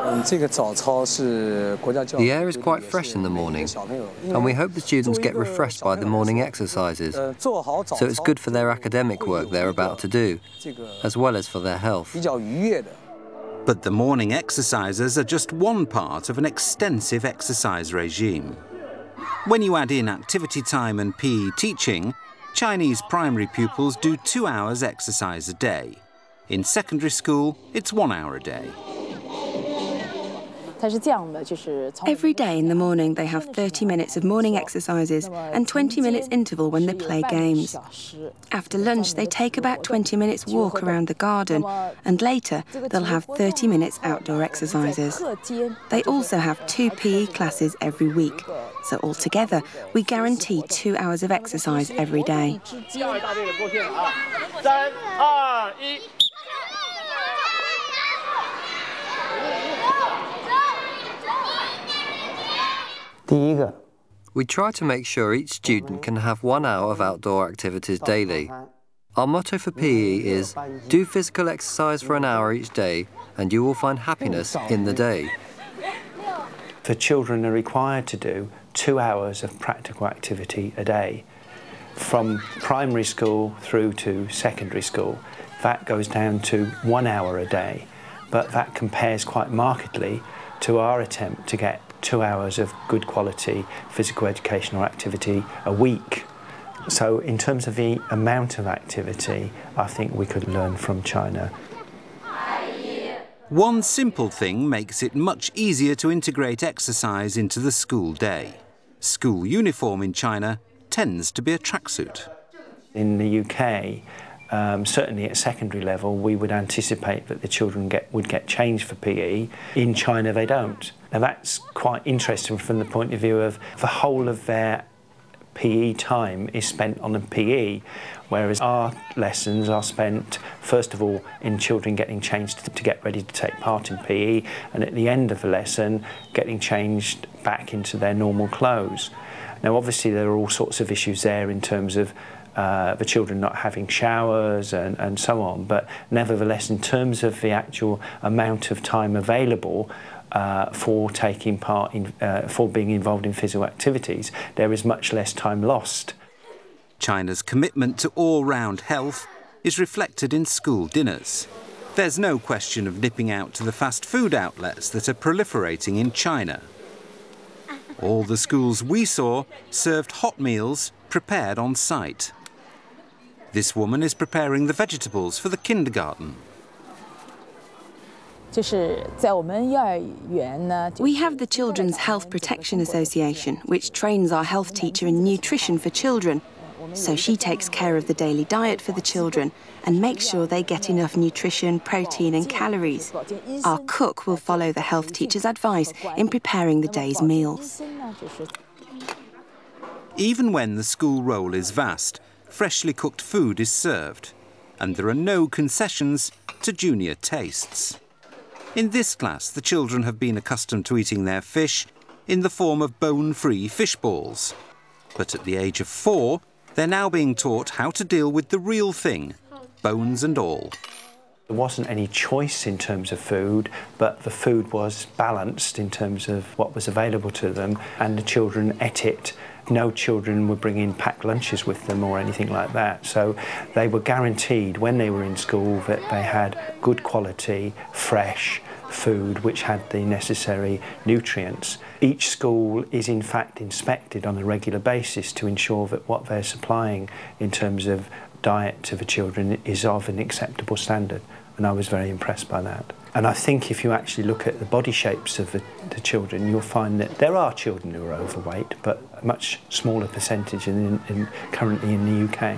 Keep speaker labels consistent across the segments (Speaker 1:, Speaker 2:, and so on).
Speaker 1: The air is quite fresh in the morning, and we hope the students get refreshed by the morning exercises, so it's good for their academic work they're about to do, as well as for their health.
Speaker 2: But the morning exercises are just one part of an extensive exercise regime. When you add in activity time and PE teaching, Chinese primary pupils do 2 hours exercise a day. In secondary school, it's 1 hour a day.
Speaker 3: Every day in the morning they have 30 minutes of morning exercises and 20 minutes interval when they play games. After lunch they take about 20 minutes walk around the garden, and later they'll have 30 minutes outdoor exercises. They also have 2 PE classes every week, so altogether we guarantee 2 hours of exercise every day.
Speaker 1: We try to make sure each student can have 1 hour of outdoor activities daily. Our motto for PE is, do physical exercise for an hour each day and you will find happiness in the day.
Speaker 4: The children are required to do 2 hours of practical activity a day. From primary school through to secondary school, that goes down to 1 hour a day, but that compares quite markedly to our attempt to get 2 hours of good quality physical educational activity a week. So in terms of the amount of activity, I think we could learn from China.
Speaker 2: One simple thing makes it much easier to integrate exercise into the school day. School uniform in China tends to be a tracksuit.
Speaker 4: In the UK, certainly at secondary level, we would anticipate that the children would get changed for PE. In China, they don't. Now that's quite interesting from the point of view of the whole of their PE time is spent on the PE, whereas our lessons are spent, first of all, in children getting changed to get ready to take part in PE, and at the end of the lesson, getting changed back into their normal clothes. Now, obviously, there are all sorts of issues there in terms of the children not having showers and so on, but nevertheless, in terms of the actual amount of time available for taking part in, for being involved in physical activities, there is much less time lost.
Speaker 2: China's commitment to all-round health is reflected in school dinners. There's no question of nipping out to the fast food outlets that are proliferating in China. All the schools we saw served hot meals prepared on site. This woman is preparing the vegetables for the kindergarten.
Speaker 3: We have the Children's Health Protection Association, which trains our health teacher in nutrition for children. So she takes care of the daily diet for the children and makes sure they get enough nutrition, protein and calories. Our cook will follow the health teacher's advice in preparing the day's meals.
Speaker 2: Even when the school roll is vast, freshly cooked food is served, and there are no concessions to junior tastes. In this class, the children have been accustomed to eating their fish in the form of bone-free fish balls. But at the age of 4, they're now being taught how to deal with the real thing, bones and all.
Speaker 4: There wasn't any choice in terms of food, but the food was balanced in terms of what was available to them, and the children ate it. No children were bringing packed lunches with them or anything like that. So they were guaranteed when they were in school that they had good quality, fresh food which had the necessary nutrients. Each school is in fact inspected on a regular basis to ensure that what they're supplying in terms of diet to the children is of an acceptable standard, and I was very impressed by that. And I think if you actually look at the body shapes of the children, you'll find that there are children who are overweight, but a much smaller percentage currently in the UK.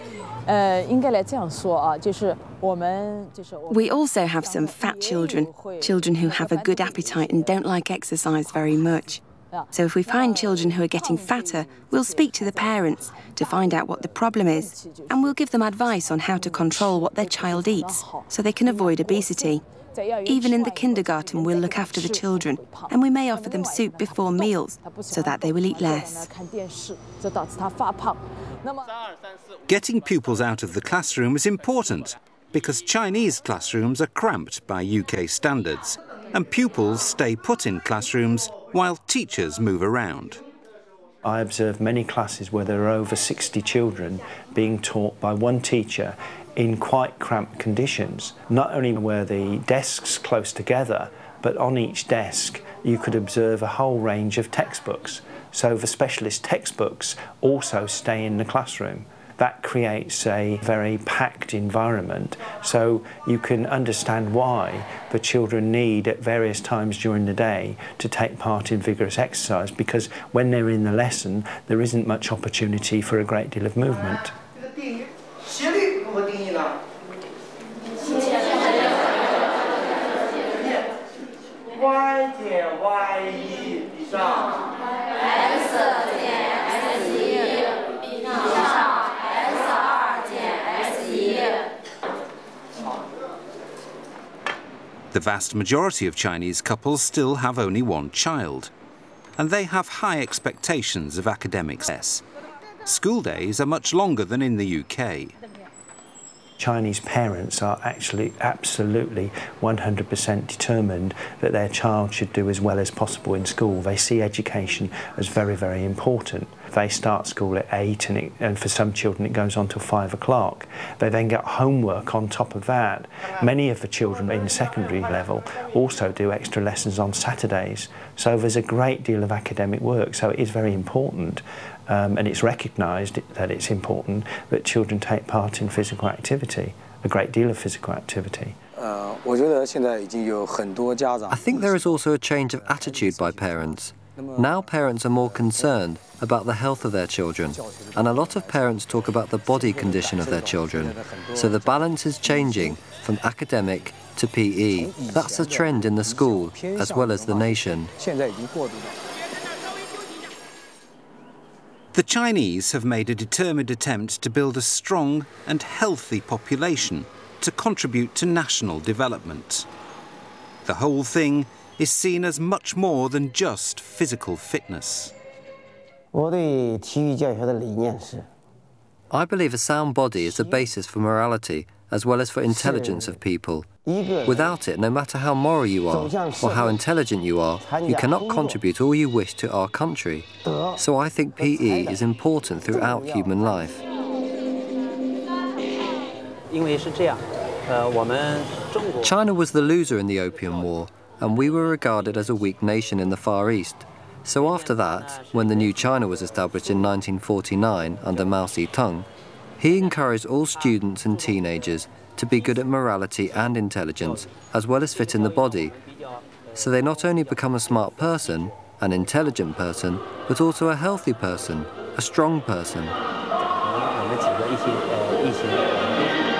Speaker 3: We also have some fat children, children who have a good appetite and don't like exercise very much. So if we find children who are getting fatter, we'll speak to the parents to find out what the problem is, and we'll give them advice on how to control what their child eats so they can avoid obesity. Even in the kindergarten, we'll look after the children, and we may offer them soup before meals so that they will eat less.
Speaker 2: Getting pupils out of the classroom is important, because Chinese classrooms are cramped by UK standards, and pupils stay put in classrooms while teachers move around.
Speaker 4: I observe many classes where there are over 60 children being taught by one teacher in quite cramped conditions. Not only were the desks close together, but on each desk you could observe a whole range of textbooks. So the specialist textbooks also stay in the classroom. That creates a very packed environment, so you can understand why the children need at various times during the day to take part in vigorous exercise, because when they're in the lesson there isn't much opportunity for a great deal of movement.
Speaker 2: The vast majority of Chinese couples still have only one child, and they have high expectations of academic success. School days are much longer than in the UK.
Speaker 4: Chinese parents are actually absolutely 100% determined that their child should do as well as possible in school. They see education as very, very important. They start school at 8 and for some children it goes on till 5 o'clock. They then get homework on top of that. Many of the children in secondary level also do extra lessons on Saturdays. So there's a great deal of academic work, so it is very important. And it's recognised that it's important that children take part in physical activity, a great deal of physical activity.
Speaker 1: I think there is also a change of attitude by parents. Now parents are more concerned about the health of their children, and a lot of parents talk about the body condition of their children. So the balance is changing from academic to PE. That's a trend in the school as well as the nation.
Speaker 2: The Chinese have made a determined attempt to build a strong and healthy population to contribute to national development. The whole thing is seen as much more than just physical fitness.
Speaker 1: I believe a sound body is the basis for morality as well as for intelligence of people. Without it, no matter how moral you are or how intelligent you are, you cannot contribute all you wish to our country. So I think PE is important throughout human life. China was the loser in the Opium War, and we were regarded as a weak nation in the Far East. So after that, when the new China was established in 1949 under Mao Zedong, he encouraged all students and teenagers to be good at morality and intelligence, as well as fit in the body. So they not only become a smart person, an intelligent person, but also a healthy person, a strong person.